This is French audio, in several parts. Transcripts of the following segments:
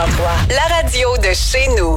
la radio de chez nous.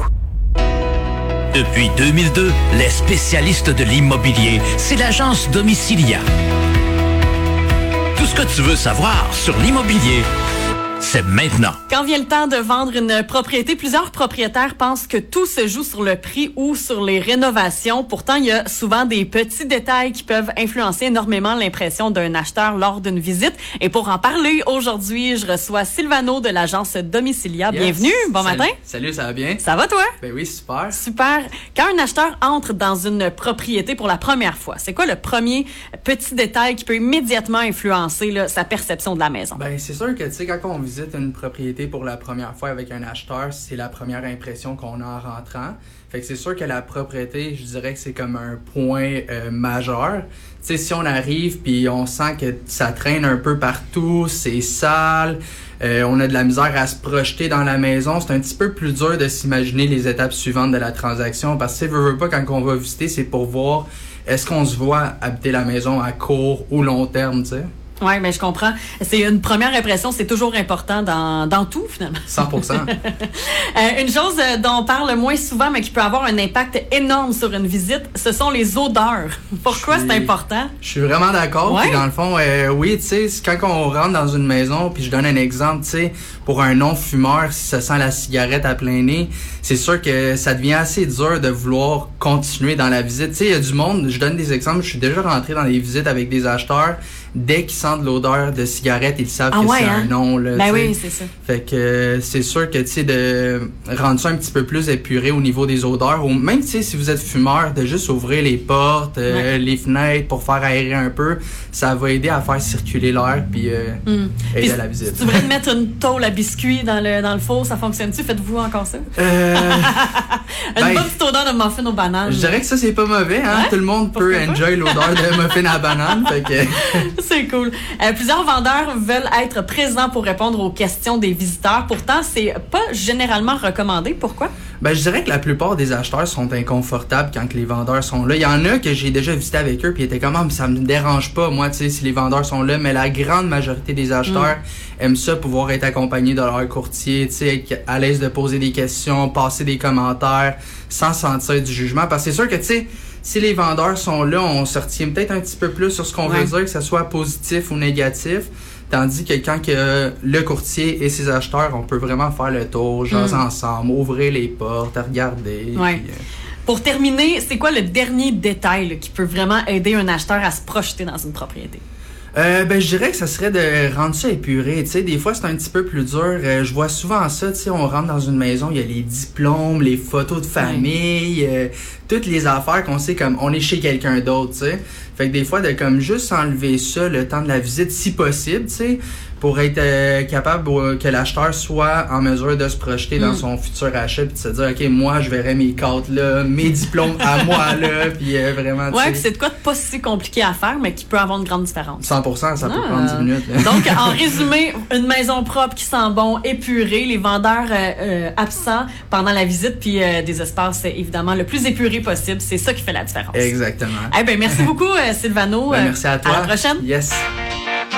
Depuis 2002, les spécialistes de l'immobilier, c'est l'agence Domicilia. Tout ce que tu veux savoir sur l'immobilier, c'est maintenant. Quand vient le temps de vendre une propriété, plusieurs propriétaires pensent que tout se joue sur le prix ou sur les rénovations. Pourtant, il y a souvent des petits détails qui peuvent influencer énormément l'impression d'un acheteur lors d'une visite. Et pour en parler aujourd'hui, je reçois Silvano de l'agence Domicilia. Yes. Bienvenue, bon matin. Salut, ça va bien? Ça va toi? Ben oui, super. Super. Quand un acheteur entre dans une propriété pour la première fois, c'est quoi le premier petit détail qui peut immédiatement influencer là, sa perception de la maison? Ben c'est sûr que, tu sais, quand on visite une propriété pour la première fois avec un acheteur, c'est la première impression qu'on a en rentrant. Fait que c'est sûr que la propriété, je dirais que c'est comme un point majeur. Tu sais, si on arrive puis on sent que ça traîne un peu partout, c'est sale, on a de la misère à se projeter dans la maison, c'est un petit peu plus dur de s'imaginer les étapes suivantes de la transaction parce que, veux pas, quand on va visiter, c'est pour voir est-ce qu'on se voit habiter la maison à court ou long terme, tu sais. Oui, mais je comprends. C'est une première impression, c'est toujours important dans tout, finalement. 100%. Une chose dont on parle moins souvent, mais qui peut avoir un impact énorme sur une visite, ce sont les odeurs. Pourquoi c'est important? Je suis vraiment d'accord. Ouais. Puis dans le fond, oui, tu sais, quand on rentre dans une maison, puis je donne un exemple, tu sais, pour un non-fumeur, si ça sent la cigarette à plein nez, c'est sûr que ça devient assez dur de vouloir continuer dans la visite. Tu sais, il y a du monde, je donne des exemples, je suis déjà rentré dans des visites avec des acheteurs, dès qu'ils sentent l'odeur de cigarette, ils savent que c'est un non. Là, ben oui, c'est ça. Fait que c'est sûr que, tu sais, de rendre ça un petit peu plus épuré au niveau des odeurs, ou même, tu sais, si vous êtes fumeur, de juste ouvrir les portes, les fenêtres pour faire aérer un peu, ça va aider à faire circuler l'air puis aider à la visite. Si tu voudrais mettre une tôle à biscuits dans le four, ça fonctionne-tu? Faites-vous encore ça? Une bonne petite odeur de muffin aux bananes. Je dirais que ça, c'est pas mauvais, hein? Ouais? Tout le monde peut enjoy l'odeur de muffin à banane, fait que... C'est cool. Plusieurs vendeurs veulent être présents pour répondre aux questions des visiteurs. Pourtant, c'est pas généralement recommandé. Pourquoi? Ben, je dirais que la plupart des acheteurs sont inconfortables quand les vendeurs sont là. Il y en a que j'ai déjà visité avec eux puis ils étaient comme, mais ça me dérange pas, moi, tu sais, si les vendeurs sont là. Mais la grande majorité des acheteurs aiment ça, pouvoir être accompagnés de leur courtier, tu sais, être à l'aise de poser des questions, passer des commentaires, sans sentir du jugement. Parce que c'est sûr que, tu sais, si les vendeurs sont là, on se retient peut-être un petit peu plus sur ce qu'on veut dire, que ce soit positif ou négatif. Tandis que quand que le courtier et ses acheteurs, on peut vraiment faire le tour, jaser ensemble, ouvrir les portes, regarder. Ouais. Puis, pour terminer, c'est quoi le dernier détail là, qui peut vraiment aider un acheteur à se projeter dans une propriété? Ben, je dirais que ça serait de rendre ça épuré. Tu sais, des fois, c'est un petit peu plus dur. Je vois souvent ça, tu sais, on rentre dans une maison, il y a les diplômes, les photos de famille, toutes les affaires qu'on sait comme on est chez quelqu'un d'autre, tu sais. Fait que des fois, de comme juste enlever ça le temps de la visite, si possible, tu sais, pour être capable que l'acheteur soit en mesure de se projeter dans son futur achat puis de se dire, OK, moi, je verrai mes cartes là, mes diplômes à moi là, puis vraiment, tu sais. Ouais, c'est de quoi de pas si compliqué à faire, mais qui peut avoir une grande différence. 100%, ça peut prendre 10 minutes. Là. Donc, en résumé, une maison propre qui sent bon, épurée, les vendeurs absents pendant la visite, puis des espaces, évidemment, le plus épuré possible. C'est ça qui fait la différence. Exactement. Eh ben, merci beaucoup, Silvano. Ben, merci à toi. À la prochaine. Yes.